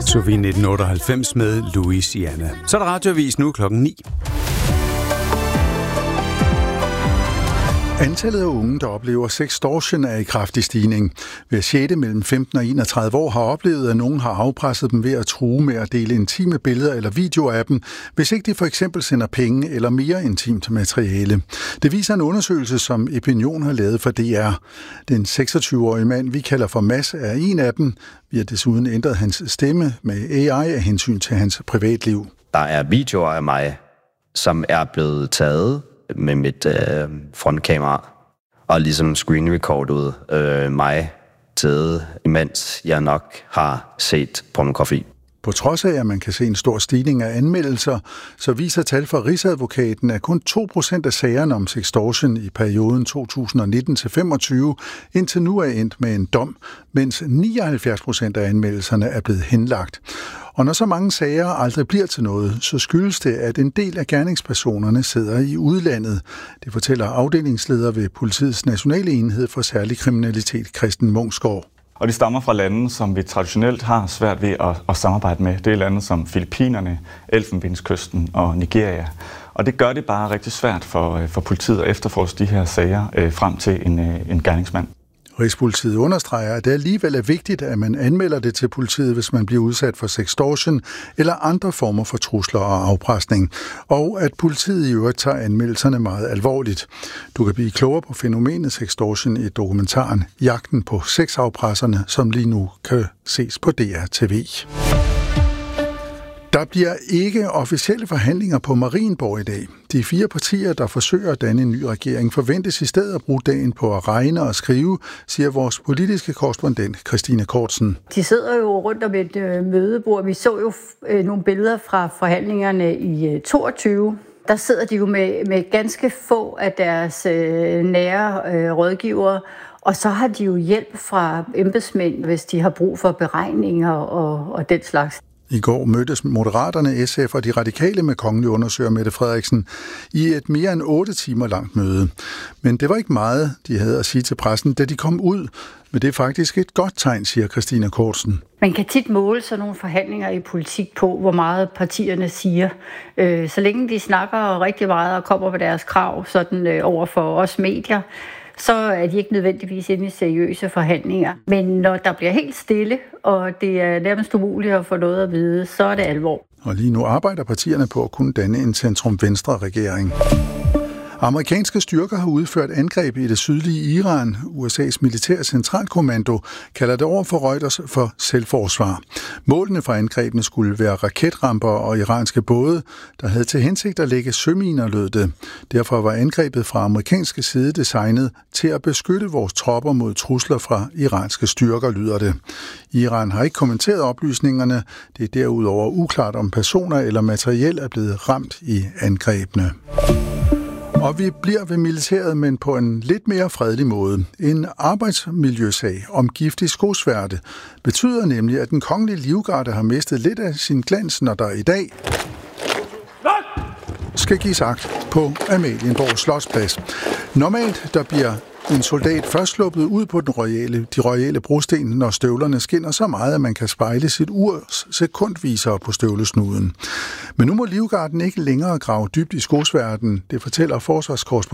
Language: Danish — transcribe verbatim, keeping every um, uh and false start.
Så vi nitten otteoghalvfems med Louisiana. Så er der radioavis nu klokken ni. Antallet af unge, der oplever sextortion, er i kraftig stigning. Hver sjette mellem femten og enogtredive år har oplevet, at nogen har afpresset dem ved at true med at dele intime billeder eller videoer af dem, hvis ikke de for eksempel sender penge eller mere intimt materiale. Det viser en undersøgelse, som Epinion har lavet for D R. Den seksogtyve-årige mand, vi kalder for Mads, er en af dem. Vi har desuden ændret hans stemme med A I af hensyn til hans privatliv. Der er videoer af mig, som er blevet taget med mit øh, frontkamera, og ligesom screenrecordet øh, mig taget, imens jeg nok har set pornografi. På trods af, at man kan se en stor stigning af anmeldelser, så viser tal fra Rigsadvokaten, at kun to procent af sagerne om sextortion i perioden to tusind og nitten til femogtyve indtil nu er endt med en dom, mens nioghalvfjerds procent af anmeldelserne er blevet henlagt. Og når så mange sager aldrig bliver til noget, så skyldes det, at en del af gerningspersonerne sidder i udlandet. Det fortæller afdelingsleder ved Politiets Nationale Enhed for Særlig Kriminalitet, Christen Munksgaard. Og de stammer fra lande, som vi traditionelt har svært ved at, at samarbejde med. Det er lande som Filippinerne, Elfenbenskysten og Nigeria. Og det gør det bare rigtig svært for, for politiet at efterforske de her sager øh, frem til en, øh, en gerningsmand. Rigspolitiet understreger, at det alligevel er vigtigt, at man anmelder det til politiet, hvis man bliver udsat for sextortion eller andre former for trusler og afpresning, og at politiet i øvrigt tager anmeldelserne meget alvorligt. Du kan blive klogere på fænomenet sextortion i dokumentaren Jagten på sexafpresserne, som lige nu kan ses på D R T V. Der bliver ikke officielle forhandlinger på Marienborg i dag. De fire partier, der forsøger at danne en ny regering, forventes i stedet at bruge dagen på at regne og skrive, siger vores politiske korrespondent Christine Kortsen. De sidder jo rundt om et øh, mødebord. Vi så jo øh, nogle billeder fra forhandlingerne i øh, toogtyve. Der sidder de jo med, med ganske få af deres øh, nære øh, rådgivere, og så har de jo hjælp fra embedsmænd, hvis de har brug for beregninger og, og den slags. I går mødtes Moderaterne, S F og de radikale med kongelig undersøger Mette Frederiksen i et mere end otte timer langt møde. Men det var ikke meget, de havde at sige til pressen, da de kom ud. Men det er faktisk et godt tegn, siger Christine Kortsen. Man kan tit måle sådan nogle forhandlinger i politik på, hvor meget partierne siger. Så længe de snakker rigtig meget og kommer med deres krav sådan over for os medier, så er de ikke nødvendigvis inde i seriøse forhandlinger. Men når der bliver helt stille, og det er nærmest umuligt at få noget at vide, så er det alvor. Og lige nu arbejder partierne på at kunne danne en centrum-venstre-regering. Amerikanske styrker har udført angreb i det sydlige Iran. U S A's militære centralkommando kalder det over for Reuters for selvforsvar. Målene for angrebene skulle være raketramper og iranske både, der havde til hensigt at lægge søminer, lød det. Derfor var angrebet fra amerikanske side designet til at beskytte vores tropper mod trusler fra iranske styrker, lyder det. Iran har ikke kommenteret oplysningerne. Det er derudover uklart, om personer eller materiel er blevet ramt i angrebene. Og vi bliver ved militæret, men på en lidt mere fredelig måde. En arbejdsmiljøsag om giftig skosværte betyder nemlig, at den kongelige livgarde har mistet lidt af sin glans, når der i dag skal gives akt på Amalienborg Slotsplads. Normalt der bliver en soldat først sluppet ud på den royale, de royale brosten, når støvlerne skinner så meget, at man kan spejle sit urs sekundviser på støvlesnuden. Men nu må livgarden ikke længere grave dybt i skosværten, det fortæller forsvarskorrespondent